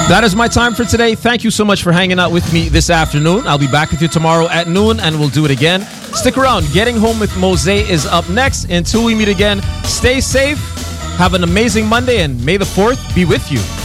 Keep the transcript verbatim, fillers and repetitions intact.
That is my time for today. Thank you so much for hanging out with me this afternoon. I'll be back with you tomorrow at noon, and we'll do it again. Stick around. Getting Home with Mose is up next. Until we meet again, stay safe, have an amazing Monday, and may the fourth be with you.